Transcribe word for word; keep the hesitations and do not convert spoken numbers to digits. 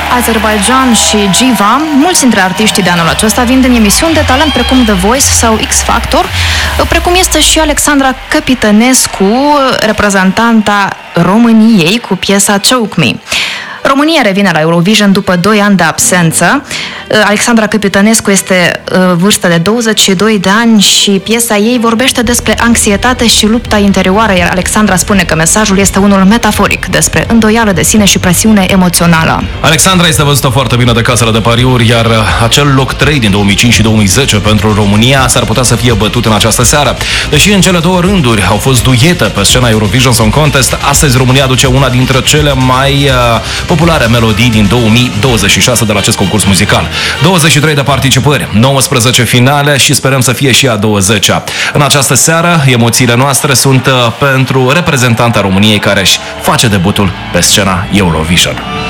Azerbaijan și Jiva. Mulți dintre artiștii de anul acesta vin din emisiuni de talent precum The Voice sau X Factor, precum este și Alexandra Capitănescu, reprezentanta României cu piesa Choke Me. România revine la Eurovision după doi ani de absență. Alexandra Capitănescu este vârstă de douăzeci și doi de ani și piesa ei vorbește despre anxietate și lupta interioară, iar Alexandra spune că mesajul este unul metaforic despre îndoială de sine și presiune emoțională. Alexandra este văzută foarte bine de casele de pariuri, iar acel loc trei din două mii cinci și două mii zece pentru România s-ar putea să fie bătut în această seară. Deși în cele două rânduri au fost duete pe scena Eurovision Song Contest, astăzi România aduce una dintre cele mai uh, populare melodii din două mii douăzeci și șase de la acest concurs muzical. douăzeci și trei de participări, nouăsprezece finale și sperăm să fie și a douăzecea. În această seară, emoțiile noastre sunt pentru reprezentanta României care își face debutul pe scena Eurovision.